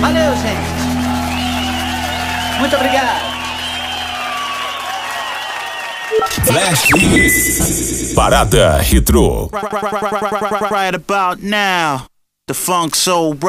Valeu, gente. Muito obrigado. Flash Hits. Parada Retrô. Right about now, the Funk Soul